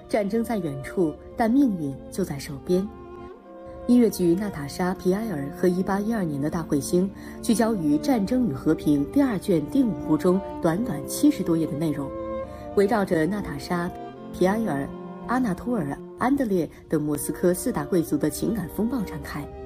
战争在远处，但命运就在手边。音乐剧《娜塔莎·皮埃尔》和1812年的大彗星聚焦于《战争与和平》第2卷第5部中短短70多页的内容，围绕着娜塔莎、皮埃尔、阿纳托尔、安德烈等莫斯科4大贵族的情感风暴展开。